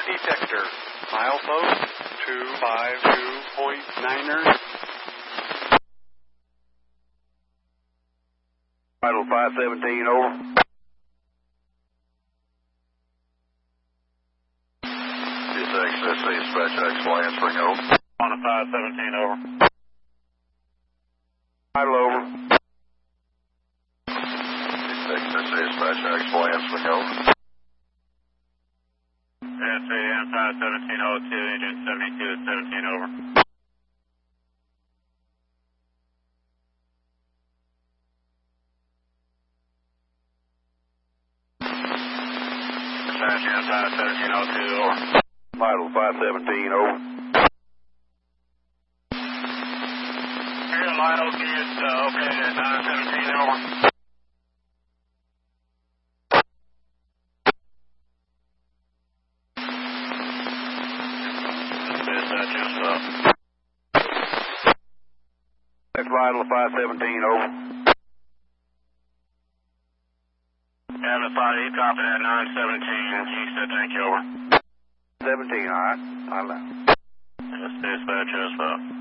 Detector, milepost 252.9ers. Vital 517, over. D6, dispatch X-Fly answering over. On a 517, over. Vital, over. D6, dispatch X-Fly answering over. SAM 51702, engine 72 at 17, over. SAM 51702, over. Vital 517, over. Here, Lionel, get okay at 917, over. That's Vital 517, over. Having a body, copy that 917. He said thank you, over. 17, all right. I'll Yes, dispatch as well.